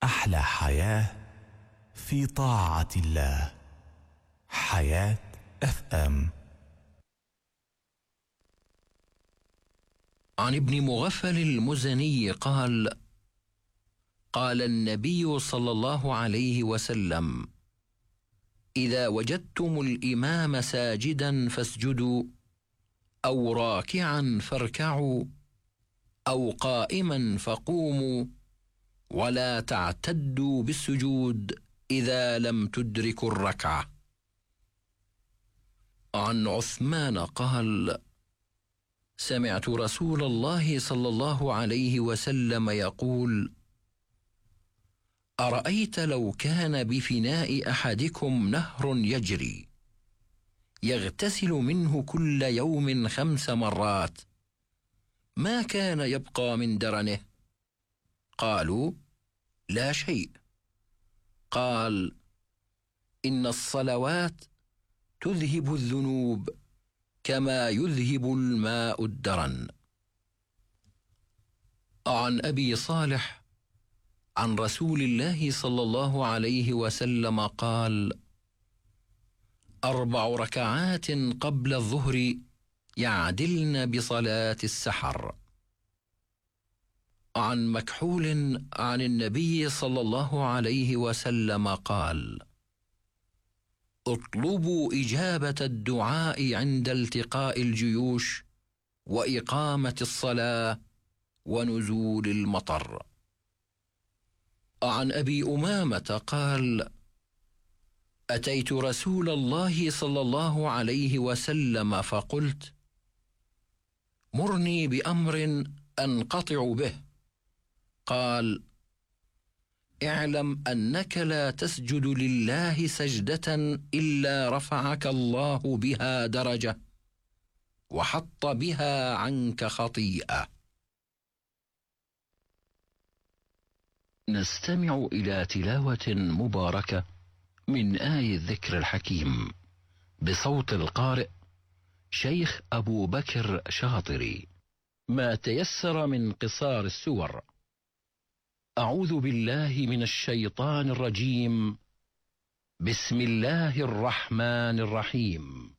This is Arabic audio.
أحلى حياة في طاعة الله. حياة FM. عن ابن مغفل المزني قال: قال النبي صلى الله عليه وسلم: إذا وجدتم الإمام ساجدا فاسجدوا، أو راكعا فاركعوا، أو قائما فقوموا، ولا تعتدوا بالسجود إذا لم تدركوا الركعة. عن عثمان قال: سمعت رسول الله صلى الله عليه وسلم يقول: أرأيت لو كان بفناء أحدكم نهر يجري يغتسل منه كل يوم 5 مرات، ما كان يبقى من درنه؟ قالوا: لا شيء. قال: إن الصلوات تذهب الذنوب كما يذهب الماء الدرن. عن أبي صالح عن رسول الله صلى الله عليه وسلم قال: 4 ركعات قبل الظهر يعدلن بصلاة السحر. عن مكحول عن النبي صلى الله عليه وسلم قال: اطلبوا إجابة الدعاء عند التقاء الجيوش وإقامة الصلاة ونزول المطر. عن أبي أمامة قال: أتيت رسول الله صلى الله عليه وسلم فقلت: مرني بأمر أنقطع به. قال: اعلم أنك لا تسجد لله سجدة إلا رفعك الله بها درجة وحط بها عنك خطيئة. نستمع إلى تلاوة مباركة من آي الذكر الحكيم بصوت القارئ شيخ أبو بكر شاطري، ما تيسر من قصار السور. أعوذ بالله من الشيطان الرجيم. بسم الله الرحمن الرحيم.